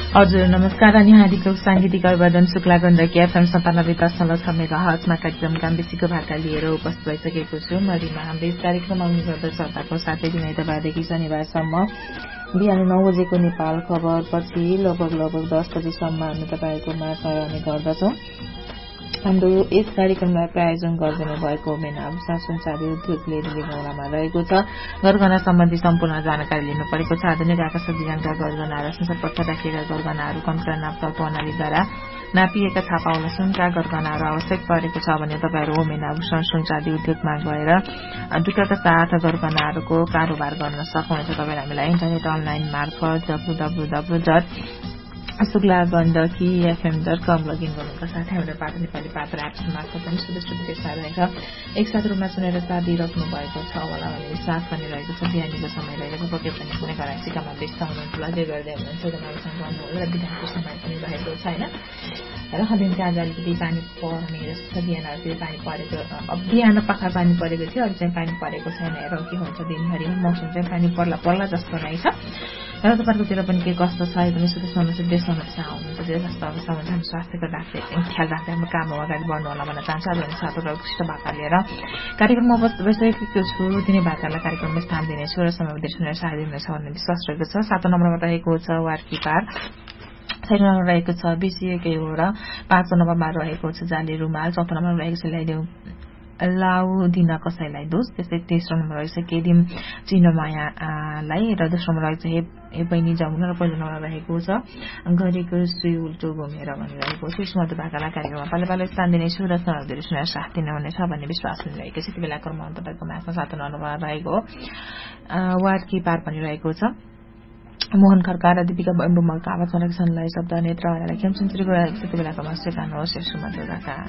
हजुर नमस्कार अनि हार्दिक सांगीतिक अभिवादन शुक्ला गण्डकी एफएम 97.6 मेगाहर्जमा कार्यक्रम कामबेसीको भाका लिएर उपस्थित भइसकेको छु। म रिमा। हाम्रो यस कार्यक्रम आउने गर्दछ हप्ताको 7 दिन आइतबारदेखि शनिबारसम्म बिहान 9 बजेको नेपाल खबर पछि लगभग 10 बजेसम्म हामी तपाईहरुको माझ आउने गर्दछौं। हाम्रो यस कार्यक्रमलाई प्रायोजन गरिदिनु भएको मेना संचारी उद्योग लेडीले गौलामा रहेको छ। गरगहना सम्बन्धी सम्पूर्ण जानकारी लिनु परेको छ। आधुनिक आकर्षक डिजाइनका गरगहना र संसारपत्र राखिएका गरगहनाहरू कम्प्युटर नापतोल प्रणालीद्वारा नापिएका छापावाला सुनका गरगहनाहरू आवश्यक परेको छ भने तपाईहरु मेना भूषण सुनचाँदी उद्योगमा गएर ढुक्काका साथ गरगहनाहरूको कारोबार गर्न सक्नुहुन्छ। तपाईहरु हामीलाई इन्टरनेट अनलाइन मार्फत www.suglagandakifm.com लगइन गर्नुका साथै हाम्रो पात्र नेपाली पात्र एप्स मार्फत पनि सुदृष्ट विदेशमा रहेर एकसाथ रूपमा सुनेर साथ दिइराख्नु भएको छ होला भन्ने विश्वास पनि रहेको छ। बिहानीको समय रहेको पक्कै पनि कुनै गराइसिकामा व्यस्त हुनुहुन्छ, अझै गर्दै हुनुहुन्छ, तपाईँसँग गर्नुहोला र बिहानको समय पनि रहेको छैन र हदिनका आज अलिकति पानी पर्ने जस्तो बिहानतिर पानी परेको, बिहान पक्का पानी परेको थियो, अहिले चाहिँ पानी परेको छैन। हेरौँ के हुन्छ दिनभरिमा। मौसम चाहिँ पानी पर्ला जस्तो नै छ र तपाईँहरूकोतिर पनि के कस्तो छ एकदमै सुरक्षित हुनुहुन्छ, देश समस्या आउनुहुन्छ, जे जस्तो अवस्था हुन्छ हामी स्वास्थ्यको ख्याल राख्दै हाम्रो काम अगाडि बढ्नु होला भन्न चाहन्छु। आज भने सातवटा उत्कृष्ट भाका लिएर कार्यक्रममा उपस्थित भइसकेको छु। तिनै भाकालाई कार्यक्रममा स्थान दिनेछु र समय सुनेर साथ दिनेछ भन्ने विश्वास रहेको छ। 7 नम्बरमा रहेको छ वार्की पार, 6 नम्बरमा रहेको छ बिसिएकै हो र 5 नम्बरमा रहेको छ जाली रुमाल, 4 नम्बरमा रहेको छ ल्याइदेऊ लाउ दिन कसैलाई दोष, त्यस्तै 13 नम्बरमा रहेको छ केदिम चिनमायालाई र दोस्रोमा रहेको छ हे बहिनी जमुना र पहिलो नम्बरमा रहेको छ गरेको सुई उल्टो घुमेर भनिरहेको छ। यस मध्य भाकालाई कार्यक्रममा पालो स्थान दिनेछु र सुनाउँदै सुनेर साथ दिनुहुनेछ भन्ने विश्वास पनि रहेको छ। यति बेला क्रममा तपाईँको माथि 7 नम्बरमा रहेको वार्की पार पनि रहेको छ। मोहन खड्का र दीपिका बम्बुमलका आवाजमा रहेको छन् लय शब्द नेत्रहरूलाई खेमसुन्चुरीको त्यति बेलाको मास्टर गानुहोस् यसो मध्य भाका।